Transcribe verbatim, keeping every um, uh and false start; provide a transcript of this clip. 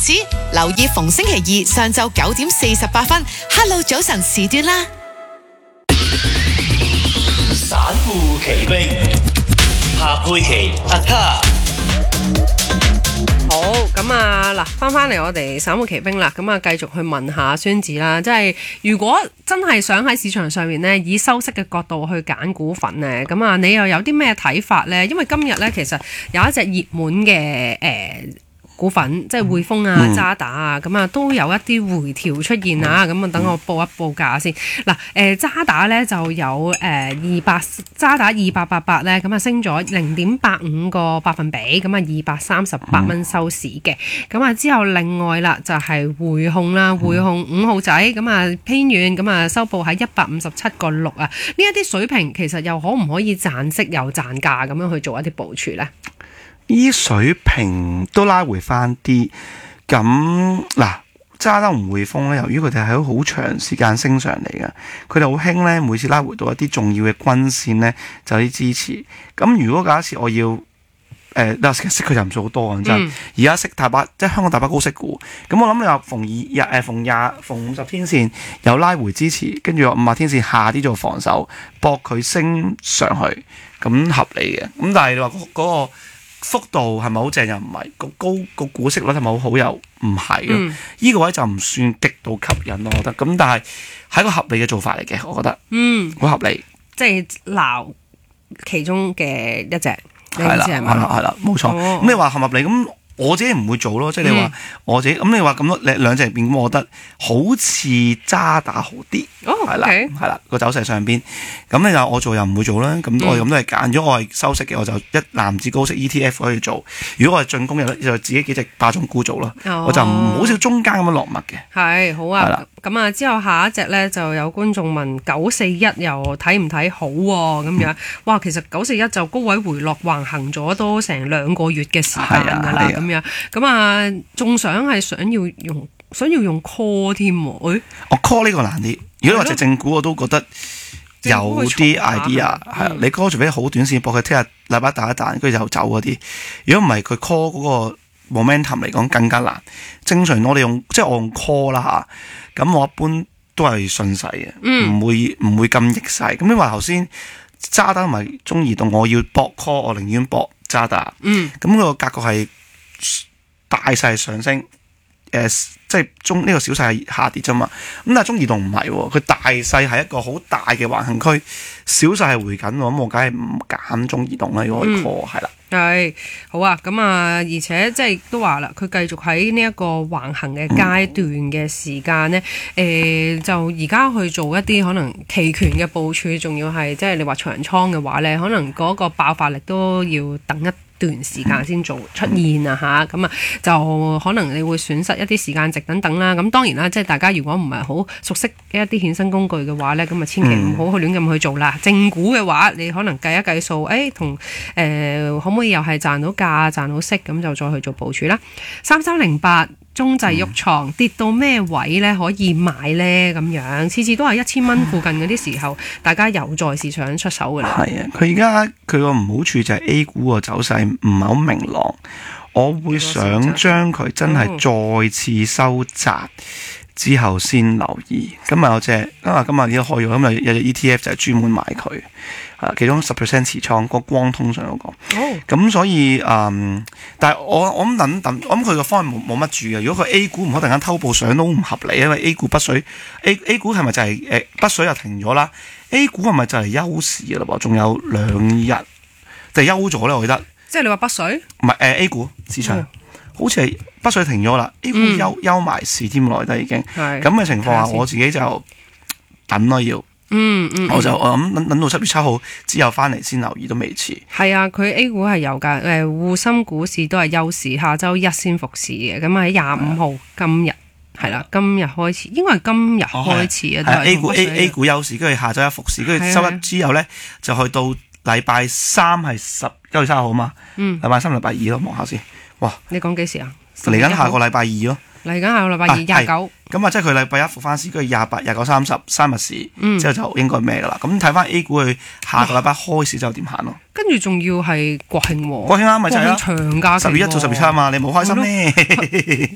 始，留意逢星期二上晝九點四十八分 Hello 早晨時段啦。 散戶奇兵，夏佩琪阿卡。 好，咁啊嗱，翻翻嚟我哋散戶奇兵啦，咁啊繼續去問下孫子啦，即係如果真係想喺市場上面呢，以收息嘅角度去揀股份呢，咁啊你又有啲咩睇法呢？因為今日呢，其實有一隻熱門嘅誒。呃股份即係匯豐啊、渣打啊，咁啊都有一啲回調出現啊，咁啊等我報一報價先。嗱，誒渣打咧就有誒二百渣打二八八八咧，咁啊升咗零點八五個百分比，咁啊二百三十八蚊收市嘅。咁啊之後另外啦就係匯控啦，匯控五號仔咁啊偏軟，咁啊收報喺一百五十七個六啊。呢一啲水平其實又可唔可以賺息又賺價咁樣去做一啲部署咧？ 依水平都拉回翻啲，咁嗱，渣打同匯豐咧，由於佢哋係好長時間升上嚟嘅，佢哋好興咧，每次拉回到一啲重要嘅均線咧，就有啲支持。咁如果假設我要誒，嗱、呃，息佢就唔算好多嘅真。而家息大把，即係香港大把高息股。咁我諗你話逢二日誒逢廿逢五十天線有拉回支持，跟住五十天線下啲做防守，搏佢升上去，咁合理嘅。咁但係你話嗰嗰個幅度係咪好正又唔係，個高個股息率係咪好好又唔係咯？呢、嗯、個位就唔算極度吸引咯，我覺得。咁但係係一個合理嘅做法嚟嘅，我覺得。嗯，好合理。即係鬧其中嘅一隻， 係啦，係啦，係啦，冇錯。咁、哦、你話合唔合理？咁我自己唔會做咯，即係你話我自己。咁、嗯、你話咁多兩兩隻入邊，咁我覺得好似渣打好啲。哦，係啦，係啦，個走勢上邊。咁你就我做又唔會做啦。咁我咁都係揀。如果我係收息嘅，我就一籃子高息 E T F 可以做。如果我係進攻嘅，就自己幾隻霸種股做咯。哦、我就唔好少中間咁樣落墨嘅。 係好啊。咁啊，之後下一隻咧就有觀眾問九四一又睇唔睇好喎？咁樣、嗯、哇，其實九四一就高位回落橫行咗都成兩個月嘅時間㗎啦。咁樣咁啊，仲想係想要用想要用 call 添喎。誒、哎， 我 call 呢個難啲。如果話隻正股我都覺得有啲 idea 係啊，你 call 除非好短線搏佢聽日禮拜打一彈，跟住就走嗰啲。如果唔係佢 call 嗰個 momentum 嚟講更加難。正常我哋用即係我用 call 啦嚇，咁我一般都係順勢嘅，唔、嗯、會唔會咁逆勢。咁你話頭先渣打同埋中移動，我要搏 call，我寧願搏渣打。嗯，咁佢個格局係大勢上升。誒、呃，即係中呢、這個小勢係下跌啫嘛，咁但係中移動唔係喎，佢大勢係一個好大嘅橫行區，小勢係回緊喎，咁我梗係唔揀中移動啦，如果可以 call 係啦。 係好啊，咁啊，而且即係都話啦，佢繼續喺呢一個橫行嘅階段嘅時間呢，誒、嗯呃、就而家去做一啲可能期權嘅部署，仲要係即係你話長倉嘅話呢，可能嗰個爆發力都要等一段時間先做出現啊嚇，咁啊就可能你會損失一啲時間值等等啦。咁當然啦，即係大家如果唔係好熟悉一啲衍生工具嘅話呢，咁啊千祈唔好去亂咁去做啦。正股嘅話，你可能計一計數，誒同誒可唔可以又係賺到價、賺到息，咁就再去做部署啦。三三零八中製鬱創跌到咩位呢？可以買呢？咁樣次次都係一千蚊附近嗰啲時候，大家又再試想出手㗎啦。 係啊，佢而家佢個唔好處就係 A 股個走勢唔係好明朗，我會想將佢真係再次收窄之後先留意。今日有隻今日今日已經開咗，咁啊有隻 E T F 就係專門買佢。其中十 percent 持倉個光通上嗰個，咁、oh. 所以嗯，但係我我諗等等，我諗佢個方向冇冇乜住嘅。如果佢 A 股唔可突然間偷步上都唔合理，因為 A 股北水 A A 股係咪就係、是、誒、呃、北水又停咗啦 ？A 股係咪就係休市嘅嘞噃？仲有兩日就休咗咧，我記得。 即係你話北水？唔係誒 A 股市場、嗯、好似係北水停咗啦 ，A 股休、嗯、休埋市添來得已經。係咁嘅情況下，我自己就等咯要。嗯嗯，我就我諗等等到七月七號之後翻嚟先留意都未遲。 係啊，佢 A 股係有㗎，誒滬深股市都係休市，下週一先復市嘅。咁喺廿五號今日係啦，今日開始應該係今日開始啊。 係 A 股 A A 股休市，跟住下週一復市，跟住收一之後咧就去到禮拜三係十九月三號嘛。嗯，禮拜三禮拜二咯，望下先。哇！ 你講幾時啊？ 嚟緊下個禮拜二咯。 嚟緊下個禮拜二廿九， 咁啊即係佢禮拜一復翻市，跟住廿八、廿九、三十三日市，之後就應該咩噶啦？咁睇翻 A 股佢下個禮拜開市就點行咯？ 跟住仲要係國慶喎， 國慶啱咪就係啦， 長假期， 十月一到十月七啊嘛，你冇開心咩？